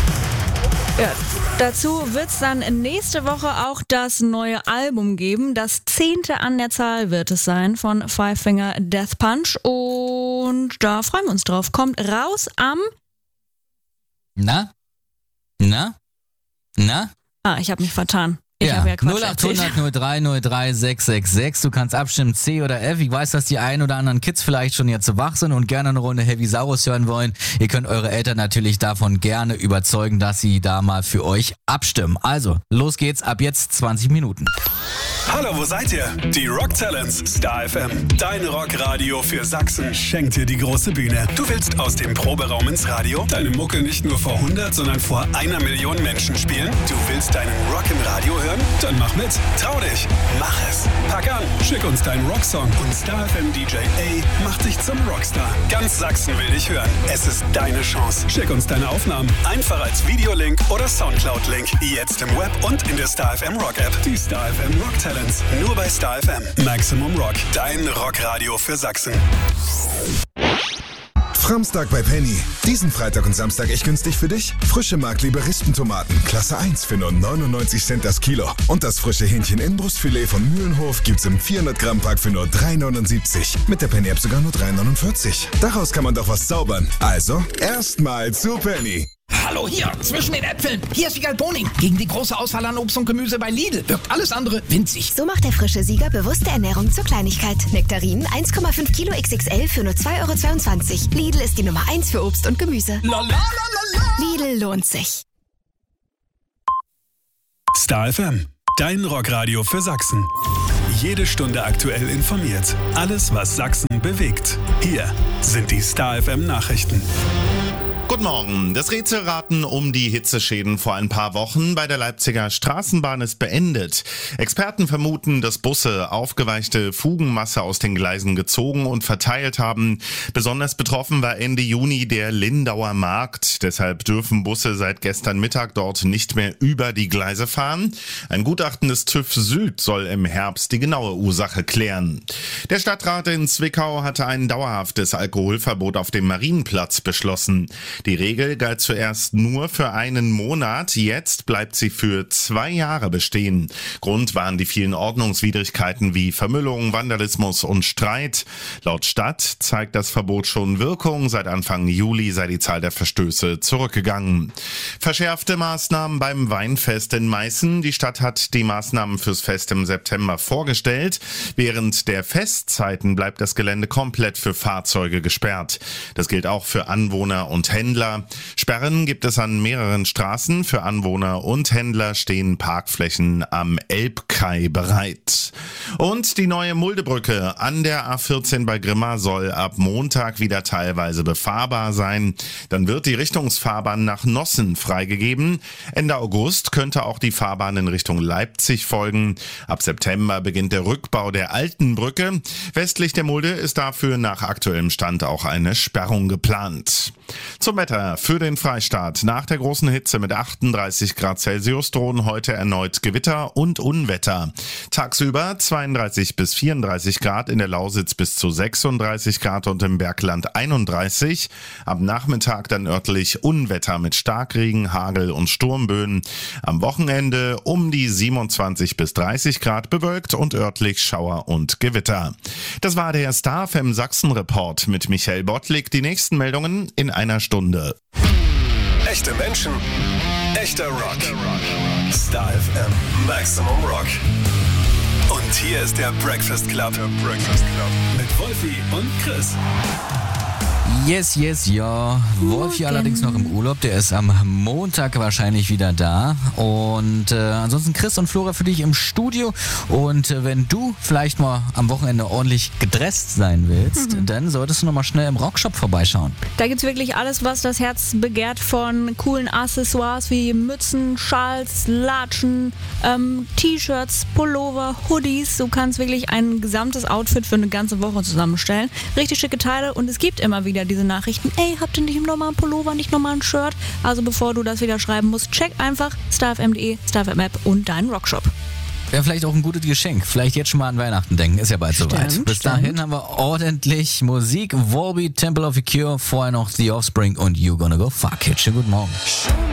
Ja, dazu wird es dann nächste Woche auch das neue Album geben. Das 10. an der Zahl wird es sein von Five Finger Death Punch. Und da freuen wir uns drauf. Kommt raus am... Na? Ah, ich habe mich vertan. Ich habe ja Quatsch 0800 03 03 666. Du kannst abstimmen C oder F. Ich weiß, dass die ein oder anderen Kids vielleicht schon jetzt wach sind und gerne eine Runde Heavy Saurus hören wollen. Ihr könnt eure Eltern natürlich davon gerne überzeugen, dass sie da mal für euch abstimmen. Also, los geht's ab jetzt 20 Minuten. Hallo, wo seid ihr? Die Rock Talents Star FM. Dein Rockradio für Sachsen schenkt dir die große Bühne. Du willst aus dem Proberaum ins Radio deine Mucke nicht nur vor 100, sondern vor 1 Million Menschen spielen? Du willst deinen Rock im Radio hören? Dann mach mit. Trau dich. Mach es. Pack an. Schick uns deinen Rocksong und Star FM DJ A macht dich zum Rockstar. Ganz Sachsen will dich hören. Es ist deine Chance. Schick uns deine Aufnahmen. Einfach als Videolink oder Soundcloud-Link. Jetzt im Web und in der Star FM Rock App. Die Star FM Rock Talents. Nur bei Star FM. Maximum Rock. Dein Rockradio für Sachsen. Framstag bei Penny. Diesen Freitag und Samstag echt günstig für dich. Frische Mark-Liberistentomaten, Klasse 1 für nur 99 Cent das Kilo. Und das frische Hähnchen-Inbrustfilet von Mühlenhof gibt's im 400-Gramm-Pack für nur 3,79. Mit der Penny-App sogar nur 3,49. Daraus kann man doch was zaubern. Also, erstmal zu Penny. Hallo hier, zwischen den Äpfeln. Hier ist Wiegald Boning. Gegen die große Auswahl an Obst und Gemüse bei Lidl wirkt alles andere winzig. So macht der frische Sieger bewusste Ernährung zur Kleinigkeit. Nektarinen 1,5 Kilo XXL für nur 2,22 €. Lidl ist die Nummer 1 für Obst und Gemüse. La, la, la, la, la. Lidl lohnt sich. Star FM. Dein Rockradio für Sachsen. Jede Stunde aktuell informiert. Alles, was Sachsen bewegt. Hier sind die Star FM Nachrichten. Guten Morgen. Das Rätselraten um die Hitzeschäden vor ein paar Wochen bei der Leipziger Straßenbahn ist beendet. Experten vermuten, dass Busse aufgeweichte Fugenmasse aus den Gleisen gezogen und verteilt haben. Besonders betroffen war Ende Juni der Lindauer Markt. Deshalb dürfen Busse seit gestern Mittag dort nicht mehr über die Gleise fahren. Ein Gutachten des TÜV Süd soll im Herbst die genaue Ursache klären. Der Stadtrat in Zwickau hatte ein dauerhaftes Alkoholverbot auf dem Marienplatz beschlossen. Die Regel galt zuerst nur für einen Monat, jetzt bleibt sie für 2 Jahre bestehen. Grund waren die vielen Ordnungswidrigkeiten wie Vermüllung, Vandalismus und Streit. Laut Stadt zeigt das Verbot schon Wirkung. Seit Anfang Juli sei die Zahl der Verstöße zurückgegangen. Verschärfte Maßnahmen beim Weinfest in Meißen. Die Stadt hat die Maßnahmen fürs Fest im September vorgestellt. Während der Festzeiten bleibt das Gelände komplett für Fahrzeuge gesperrt. Das gilt auch für Anwohner und Händler. Sperren gibt es an mehreren Straßen. Für Anwohner und Händler stehen Parkflächen am Elbkai bereit. Und die neue Muldebrücke an der A14 bei Grimma soll ab Montag wieder teilweise befahrbar sein. Dann wird die Richtungsfahrbahn nach Nossen freigegeben. Ende August könnte auch die Fahrbahn in Richtung Leipzig folgen. Ab September beginnt der Rückbau der alten Brücke. Westlich der Mulde ist dafür nach aktuellem Stand auch eine Sperrung geplant. Zum Wetter für den Freistaat. Nach der großen Hitze mit 38 Grad Celsius drohen heute erneut Gewitter und Unwetter. Tagsüber 32 bis 34 Grad, in der Lausitz bis zu 36 Grad und im Bergland 31. Am Nachmittag dann örtlich Unwetter mit Starkregen, Hagel und Sturmböen. Am Wochenende um die 27 bis 30 Grad, bewölkt und örtlich Schauer und Gewitter. Das war der Star FM Sachsen Report mit Michael Bottlik. Die nächsten Meldungen in einer Stunde. Echte Menschen, echter Rock. Star FM Maximum Rock. Und hier ist der Breakfast Club. Mit Wolfi und Chris. Yes, ja. Wolfi allerdings noch im Urlaub. Der ist am Montag wahrscheinlich wieder da. Und ansonsten Chris und Flora für dich im Studio. Und wenn du vielleicht mal am Wochenende ordentlich gedresst sein willst, dann solltest du noch mal schnell im Rockshop vorbeischauen. Da gibt's wirklich alles, was das Herz begehrt, von coolen Accessoires wie Mützen, Schals, Latschen, T-Shirts, Pullover, Hoodies. Du kannst wirklich ein gesamtes Outfit für eine ganze Woche zusammenstellen. Richtig schicke Teile und es gibt immer wieder diese Nachrichten, ey, habt ihr nicht nochmal einen Pullover, nicht nochmal ein Shirt? Also bevor du das wieder schreiben musst, check einfach starfm.de, StarFM-App und deinen Rockshop. Wäre vielleicht auch ein gutes Geschenk. Vielleicht jetzt schon mal an Weihnachten denken. Ist ja bald soweit. Bis dahin haben wir ordentlich Musik. Volbeat, Temple of the Cure, vorher noch The Offspring und You Gonna Go Fuck It. Schönen guten Morgen.